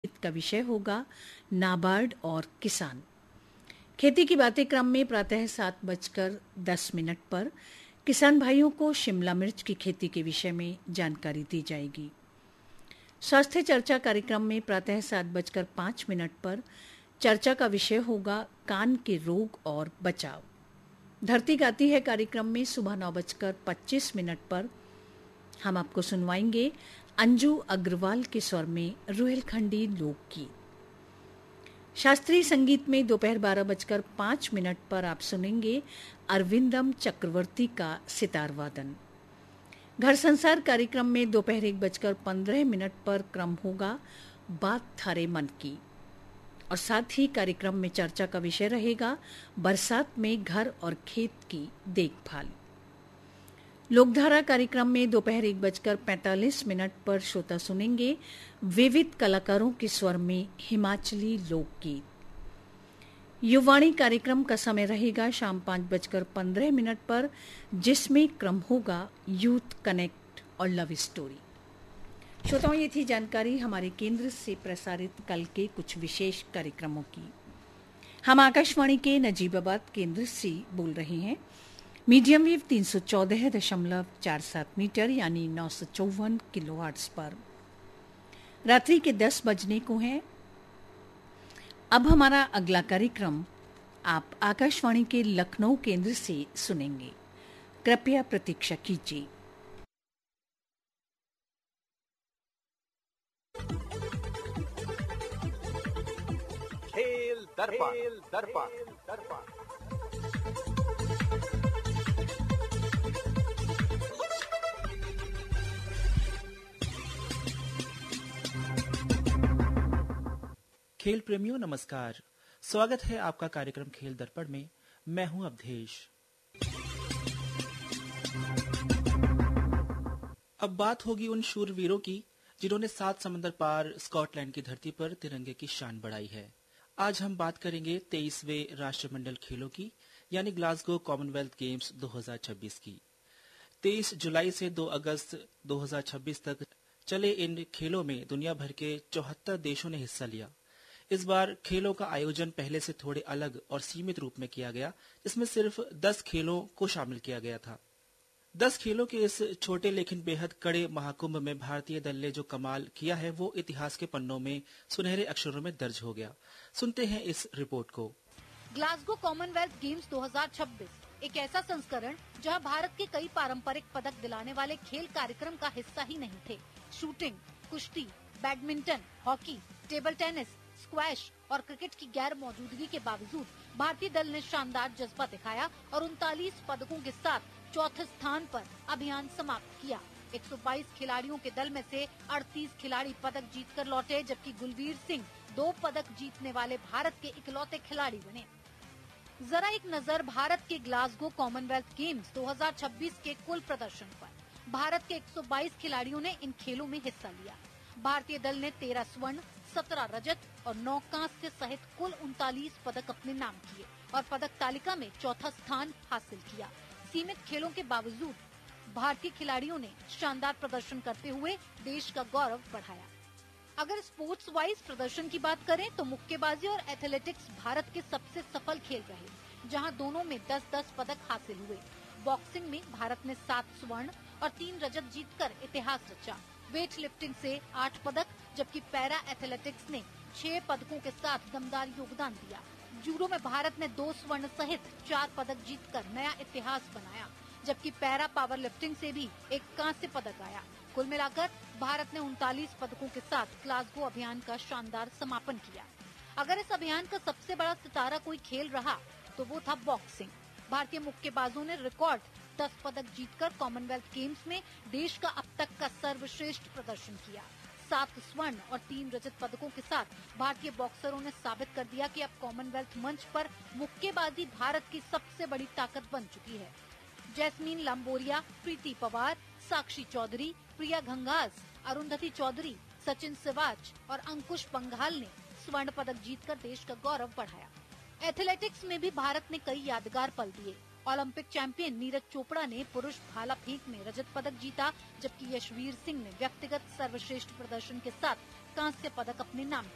इसका विषय होगा नाबार्ड और किसान। खेती की बातें क्रम में प्रातः 7:10 पर किसान भाइयों को शिमला मिर्च की खेती के विषय में जानकारी दी जाएगी। स्वास्थ्य चर्चा कार्यक्रम में प्रातः 7:05 पर चर्चा का विषय होगा कान के रोग और बचाव। धरती गाती है कार्यक्रम में सुबह 9:25 पर हम आपको सुनवाएंगे अंजू अग्रवाल के स्वर में रुहेलखंडी लोकगीत। शास्त्रीय संगीत में दोपहर 12:05 पर आप सुनेंगे अरविंदम चक्रवर्ती का सितार वादन। घर संसार कार्यक्रम में दोपहर 1:15 पर क्रम होगा बात थारे मन की, और साथ ही कार्यक्रम में चर्चा का विषय रहेगा बरसात में घर और खेत की देखभाल। लोकधारा कार्यक्रम में दोपहर 1:45 पर श्रोता सुनेंगे विविध कलाकारों के स्वर में हिमाचली लोकगीत। युवाणी कार्यक्रम का समय रहेगा शाम 5:15 पर, जिसमें क्रम होगा यूथ कनेक्ट और लव स्टोरी। श्रोताओं, ये थी जानकारी हमारे केंद्र से प्रसारित कल के कुछ विशेष कार्यक्रमों की। हम आकाशवाणी के नजीबाबाद केंद्र से बोल रहे हैं। मीडियम वेव 314.47 मीटर यानी 954 किलोहर्ट्ज पर। रात्रि के 10 बजने को हैं। अब हमारा अगला कार्यक्रम आप आकाशवाणी के लखनऊ केंद्र से सुनेंगे। कृपया प्रतीक्षा कीजिए। खेल दर्पण। खेल प्रेमियों नमस्कार। स्वागत है आपका कार्यक्रम खेल दर्पण में। मैं हूं अवधेश। अब बात होगी उन शूरवीरों की जिन्होंने 7 समंदर पार स्कॉटलैंड की धरती पर तिरंगे की शान बढ़ाई है। आज हम बात करेंगे 23वें राष्ट्रमंडल खेलों की, यानी ग्लासगो कॉमनवेल्थ गेम्स 2026 की। 23 जुलाई से 2 अगस्त 2026 तक चले इन खेलों में दुनिया भर के 74 देशों ने हिस्सा लिया। इस बार खेलों का आयोजन पहले से थोड़े अलग और सीमित रूप में किया गया। इसमें सिर्फ 10 खेलों को शामिल किया गया था। 10 खेलों के इस छोटे लेकिन बेहद कड़े महाकुंभ में भारतीय दल ने जो कमाल किया है वो इतिहास के पन्नों में सुनहरे अक्षरों में दर्ज हो गया। सुनते हैं इस रिपोर्ट को। ग्लासगो कॉमनवेल्थ गेम्स 2026 एक ऐसा संस्करण जहां भारत के कई पारंपरिक पदक दिलाने वाले खेल कार्यक्रम का हिस्सा ही नहीं थे। शूटिंग, कुश्ती, badminton, hockey, table tennis, squash और क्रिकेट की गैर मौजूदगी के बावजूद भारतीय दल ने शानदार जज्बा दिखाया और 39 पदकों के साथ चौथे स्थान पर अभियान समाप्त किया। 122 खिलाड़ियों के दल में से 38 खिलाड़ी पदक जीतकर लौटे, जबकि गुलवीर सिंह 2 पदक जीतने वाले भारत के इकलौते खिलाड़ी बने। जरा एक नजर भारत के ग्लासगो कॉमनवेल्थ गेम्स 2026 के कुल प्रदर्शन पर। भारत के 122 खिलाड़ियों ने इन खेलों में हिस्सा लिया। भारतीय दल ने 13 स्वर्ण, 17 रजत और 9 कांस्य सहित कुल 39 पदक अपने नाम किए और पदक तालिका में चौथा स्थान हासिल किया। सीमित खेलों के बावजूद भारतीय खिलाड़ियों ने शानदार प्रदर्शन करते हुए देश का गौरव बढ़ाया। अगर स्पोर्ट्स वाइज प्रदर्शन की बात करें तो मुक्केबाजी और एथलेटिक्स भारत के सबसे सफल खेल रहे, जहां दोनों में 10-10 पदक हासिल हुए। बॉक्सिंग में भारत ने 7 स्वर्ण और 3 रजत जीतकर इतिहास रचा। वेट लिफ्टिंग से 8 पदक, जबकि पैरा एथलेटिक्स ने 6 पदकों के साथ दमदार योगदान दिया। जूडो में भारत ने 2 स्वर्ण सहित 4 पदक जीतकर नया इतिहास बनाया, जबकि पैरा पावर लिफ्टिंग से भी एक कांस्य पदक आया। कुल मिलाकर भारत ने 39 पदकों के साथ ग्लासगो अभियान का शानदार समापन किया। अगर इस अभियान का सबसे बड़ा सितारा कोई खेल रहा तो वो था बॉक्सिंग। भारतीय मुक्केबाजों ने रिकॉर्ड 10 पदक जीतकर कॉमनवेल्थ गेम्स में देश का अब तक का सर्वश्रेष्ठ प्रदर्शन किया। 7 स्वर्ण और 3 रजत पदकों के साथ भारतीय बॉक्सरों ने साबित कर दिया कि अब कॉमनवेल्थ मंच पर मुक्केबाजी भारत की सबसे बड़ी ताकत बन चुकी है। जैस्मीन लंबोरिया, प्रीति पवार, साक्षी चौधरी, प्रिया घंघास, अरुंधति चौधरी, सचिन सिवाच और अंकुश पंघाल ने स्वर्ण पदक जीतकर देश का गौरव बढ़ाया। एथलेटिक्स में भी भारत ने कई यादगार पल दिए। ओलंपिक चैंपियन नीरज चोपड़ा ने पुरुष भाला फेंक में रजत पदक जीता, जबकि यशवीर सिंह ने व्यक्तिगत सर्वश्रेष्ठ प्रदर्शन के साथ कांस्य पदक अपने नाम